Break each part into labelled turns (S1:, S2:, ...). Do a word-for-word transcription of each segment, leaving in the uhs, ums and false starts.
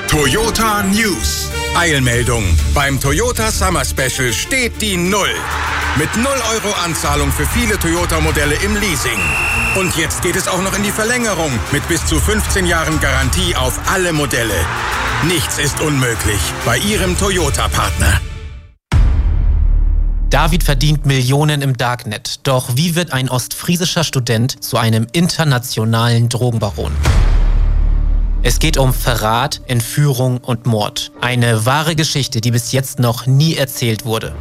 S1: Toyota News. Eilmeldung. Beim Toyota Summer Special steht die Null. Mit null Euro Anzahlung für viele Toyota-Modelle im Leasing. Und jetzt geht es auch noch in die Verlängerung mit bis zu fünfzehn Jahren Garantie auf alle Modelle. Nichts ist unmöglich bei Ihrem Toyota-Partner.
S2: David verdient Millionen im Darknet. Doch wie wird ein ostfriesischer Student zu einem internationalen Drogenbaron? Es geht um Verrat, Entführung und Mord. Eine wahre Geschichte, die bis jetzt noch nie erzählt wurde.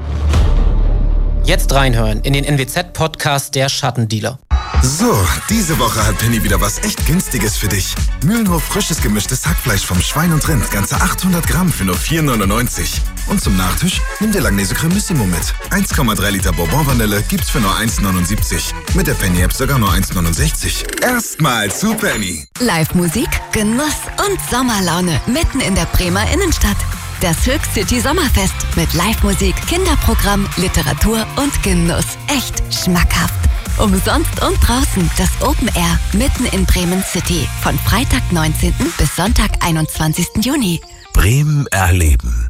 S2: Jetzt reinhören in den N W Z-Podcast Der Schattendealer.
S3: So, diese Woche hat Penny wieder was echt Günstiges für dich. Mühlenhof frisches gemischtes Hackfleisch vom Schwein und Rind, ganze achthundert Gramm für nur vier neunundneunzig. Und zum Nachtisch nimm dir Langnese Cremissimo mit. eins Komma drei Liter Bourbon-Vanille gibt's für nur eins neunundsiebzig. Mit der Penny-App sogar nur eins neunundsechzig. Erstmal zu Penny.
S4: Live-Musik, Genuss und Sommerlaune mitten in der Bremer Innenstadt. Das Höchst City Sommerfest mit Live-Musik, Kinderprogramm, Literatur und Genuss. Echt schmackhaft. Umsonst und draußen das Open Air mitten in Bremen City. Von Freitag neunzehnten bis Sonntag einundzwanzigsten Juni.
S5: Bremen erleben.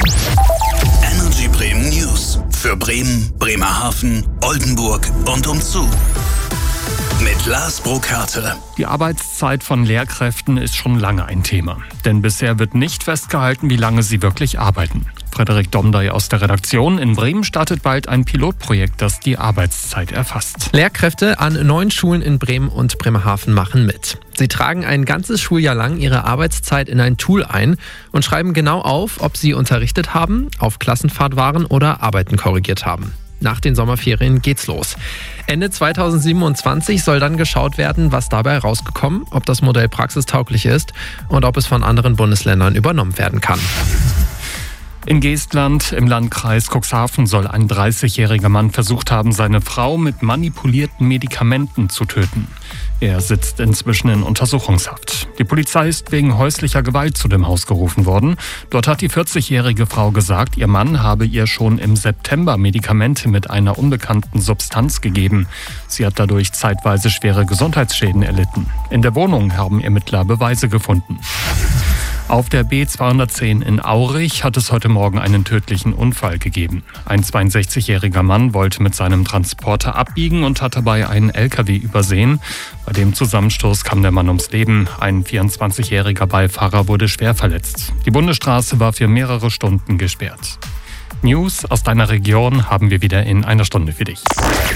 S5: Energy Bremen News. Für Bremen, Bremerhaven, Oldenburg und umzu. Mit Lars Burkhardt.
S6: Die Arbeitszeit von Lehrkräften ist schon lange ein Thema. Denn bisher wird nicht festgehalten, wie lange sie wirklich arbeiten. Frederik Domdey aus der Redaktion. In Bremen startet bald ein Pilotprojekt, das die Arbeitszeit erfasst.
S7: Lehrkräfte an neun Schulen in Bremen und Bremerhaven machen mit. Sie tragen ein ganzes Schuljahr lang ihre Arbeitszeit in ein Tool ein und schreiben genau auf, ob sie unterrichtet haben, auf Klassenfahrt waren oder Arbeiten korrigiert haben. Nach den Sommerferien geht's los. Ende zweitausendsiebenundzwanzig soll dann geschaut werden, was dabei rausgekommen, ob das Modell praxistauglich ist und ob es von anderen Bundesländern übernommen werden kann.
S6: In Geestland im Landkreis Cuxhaven soll ein dreißigjähriger Mann versucht haben, seine Frau mit manipulierten Medikamenten zu töten. Er sitzt inzwischen in Untersuchungshaft. Die Polizei ist wegen häuslicher Gewalt zu dem Haus gerufen worden. Dort hat die vierzigjährige Frau gesagt, ihr Mann habe ihr schon im September Medikamente mit einer unbekannten Substanz gegeben. Sie hat dadurch zeitweise schwere Gesundheitsschäden erlitten. In der Wohnung haben Ermittler Beweise gefunden. Auf der B zweihundertzehn in Aurich hat es heute Morgen einen tödlichen Unfall gegeben. Ein zweiundsechzigjähriger Mann wollte mit seinem Transporter abbiegen und hat dabei einen L K W übersehen. Bei dem Zusammenstoß kam der Mann ums Leben. Ein vierundzwanzigjähriger Beifahrer wurde schwer verletzt. Die Bundesstraße war für mehrere Stunden gesperrt. News aus deiner Region haben wir wieder in einer Stunde für dich.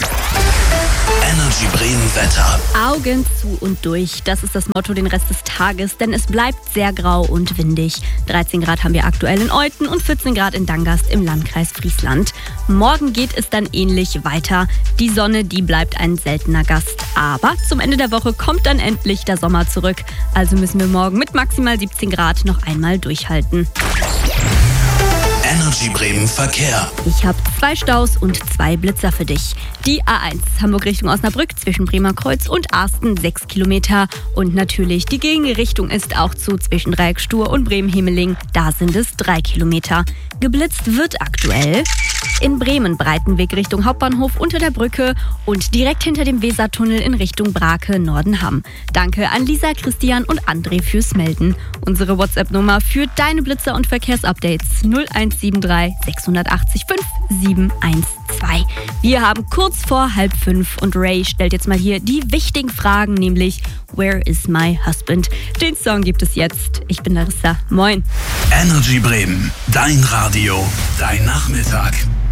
S5: Energy Bremen Wetter.
S8: Augen zu und durch, das ist das Motto den Rest des Tages, denn es bleibt sehr grau und windig. dreizehn Grad haben wir aktuell in Olten und vierzehn Grad in Dangast im Landkreis Friesland. Morgen geht es dann ähnlich weiter. Die Sonne, die bleibt ein seltener Gast. Aber zum Ende der Woche kommt dann endlich der Sommer zurück. Also müssen wir morgen mit maximal siebzehn Grad noch einmal durchhalten.
S5: Energy Bremen Verkehr.
S8: Ich habe zwei Staus und zwei Blitzer für dich. Die A eins Hamburg Richtung Osnabrück zwischen Bremerkreuz und Arsten sechs Kilometer. Und natürlich die Gegenrichtung ist auch zu zwischen Dreieckstuhr und Bremen-Hemeling. Da sind es drei Kilometer. Geblitzt wird aktuell in Bremen Breitenweg Richtung Hauptbahnhof unter der Brücke und direkt hinter dem Wesertunnel in Richtung Brake Nordenham. Danke an Lisa, Christian und André fürs Melden. Unsere WhatsApp-Nummer für deine Blitzer und Verkehrsupdates null eins sieben drei sechs acht fünf sieben eins zwei. Wir haben kurz vor halb fünf und Ray stellt jetzt mal hier die wichtigen Fragen, nämlich Where is my husband? Den Song gibt es jetzt. Ich bin Larissa. Moin.
S5: Energy Bremen, dein Radio, dein Nachmittag.